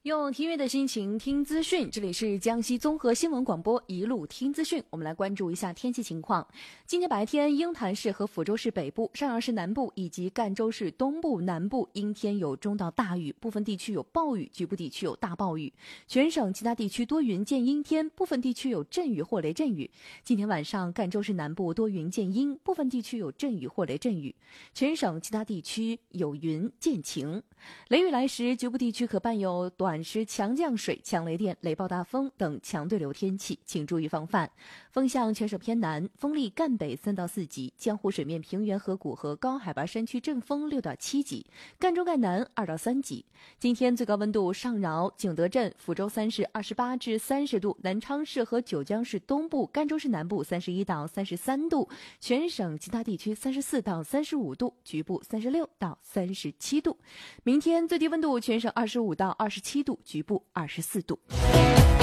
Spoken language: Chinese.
用听乐的心情听资讯，这里是江西综合新闻广播一路听资讯。我们来关注一下天气情况。今天白天，鹰潭市和抚州市北部、上饶市南部以及赣州市东部、南部阴天有中到大雨，部分地区有暴雨，局部地区有大暴雨。全省其他地区多云见阴天，部分地区有阵雨或雷阵雨。今天晚上，赣州市南部多云见阴，部分地区有阵雨或雷阵雨。全省其他地区有云见晴。雷雨来时，局部地区可伴有短时强降水、强雷电、雷暴大风等强对流天气，请注意防范。风向全省偏南，风力赣北3到4级，江湖水面平原河谷和高海拔山区阵风6到7级，赣中赣南2到3级。今天最高温度，上饶、景德镇、抚州3市28至30度，南昌市和九江市东部、赣州市南部31到33度，全省其他地区34到35度，局部36到37度。明天最低温度全省25到27度，局部24度。